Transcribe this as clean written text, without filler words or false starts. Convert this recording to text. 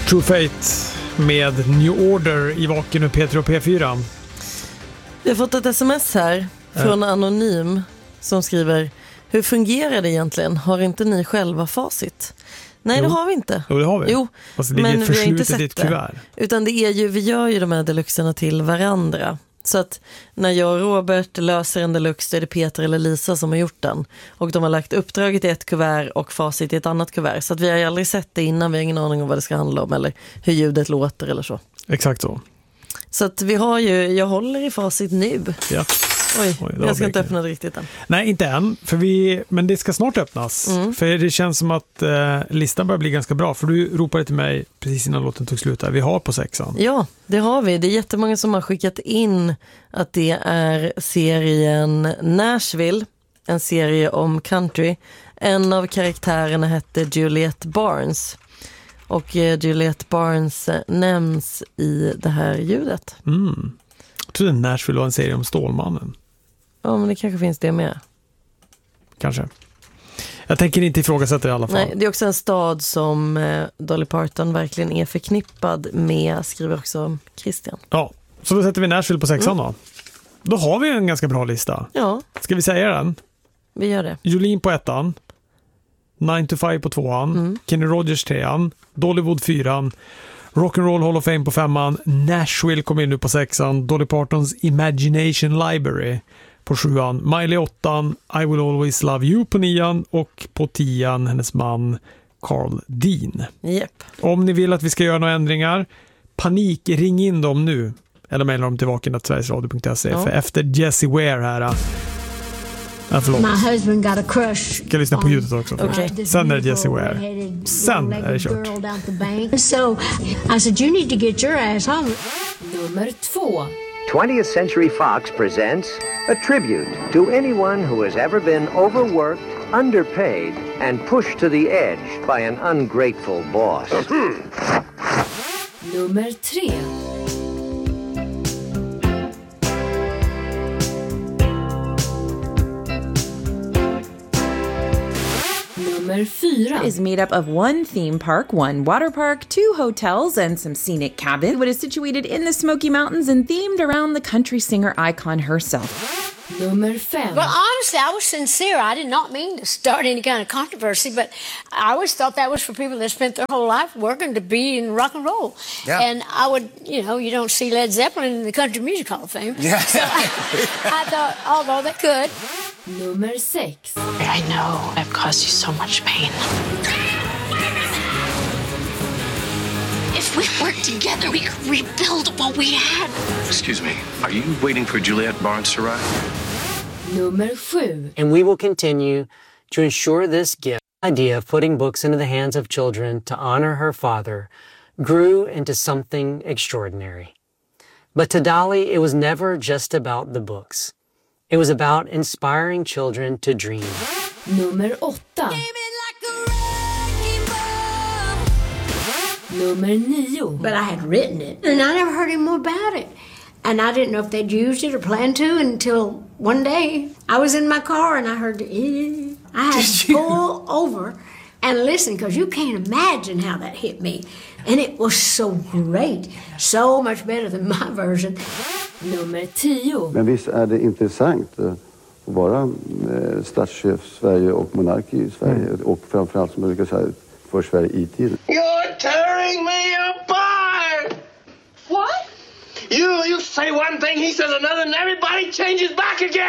True Fate med New Order i Vaken och P3 och P4. Vi har fått ett sms här från Anonym som skriver: hur fungerar det egentligen? Har inte ni själva facit? Nej, det har vi inte. Jo, det har vi. Jo, alltså, det men vi har inte sett sett det. Utan det är ju, vi gör ju de här deluxerna till varandra. Så att när jag och Robert löser en deluxe så är det Peter eller Lisa som har gjort den. Och de har lagt uppdraget i ett kuvert och facit i ett annat kuvert. Så att vi har ju aldrig sett det innan, vi har ingen aning om vad det ska handla om eller hur ljudet låter eller så. Exakt så. Så att vi har ju, jag håller i facit nu. Ja. Oj, jag ska inte öppna det riktigt än. Nej, inte än. Men det ska snart öppnas. För det känns som att listan börjar bli ganska bra. För du ropade till mig precis innan låten tog slut. Vi har på 6:an. Ja, det har vi. Det är jättemånga som har skickat in att det är serien Nashville. En serie om country. En av karaktärerna hette Juliette Barnes. Och Juliette Barnes nämns i det här ljudet. Jag tror att Nashville var en serie om Stålmannen. Ja, men det kanske finns det med. Kanske. Jag tänker inte ifrågasätta i alla fall. Nej, det är också en stad som Dolly Parton verkligen är förknippad med, skriver också Christian. Ja, så då sätter vi Nashville på 6:an då. Då har vi en ganska bra lista. Ja. Ska vi säga den? Vi gör det. Jolene på 1:an. 9 to 5 på 2:an. Kenny Rogers 3:an. Dollywood 4:an. Rock'n'Roll Hall of Fame på 5:an. Nashville kommer in nu på 6:an. Dolly Partons Imagination Library på 7:an. Miley 8:an. I Will Always Love You på 9:an. Och på 10:an hennes man Carl Dean. Yep. Om ni vill att vi ska göra några ändringar, panik, ring in dem nu. Eller mejla dem till vaken@sverigesradio.se. För efter Jessie Ware här... My husband got a crush. Ska lyssna på ljudet också. Okay. Sen är det Jessie Ware. Sen är det kört. So I said, you need to get your ass home. Nummer 2. 20th Century Fox presents a tribute to anyone who has ever been overworked, underpaid, and pushed to the edge by an ungrateful boss. Nummer 3. Nummer 4 is made up of one theme park, one water park, 2 hotels, and some scenic cabins. It is situated in the Smoky Mountains and themed around the country singer icon herself. Nummer 5. Well, honestly, I was sincere. I did not mean to start any kind of controversy, but I always thought that was for people that spent their whole life working to be in rock and roll. Yeah. And I would, you don't see Led Zeppelin in the Country Music Hall of Fame. Yeah. So I thought, although they could. Nummer 6. I know I've caused you so much pain. If we work together, we could rebuild what we had. Excuse me, are you waiting for Juliette Barnes to arrive? Nummer 7. And we will continue to ensure this gift idea of putting books into the hands of children to honor her father grew into something extraordinary. But to Dolly, it was never just about the books. It was about inspiring children to dream. Nummer 8. Nummer 9. But I had written it, and I never heard any more about it. And I didn't know if they'd used it or planned to until one day I was in my car and I heard I had to pull over and listen because you can't imagine how that hit me. And it was so great. So much better than my version. Nummer 10. Men visst är det intressant att vara statschef i Sverige och monark i Sverige. Och framförallt som jag brukar säga för Sverige i tiden. You're tearing me apart! What? You say one thing, he says another, and everybody changes back again!